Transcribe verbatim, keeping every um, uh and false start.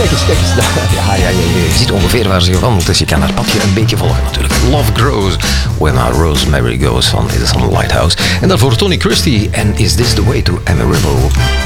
kijk eens, kijk eens. Ja, ja, ja, je ziet ongeveer waar ze wandelt, dus je kan haar padje een beetje volgen natuurlijk. Love Grows When Our Rosemary Goes van Edison Lighthouse. En daarvoor Tony Christie en Is This The Way To Amarillo.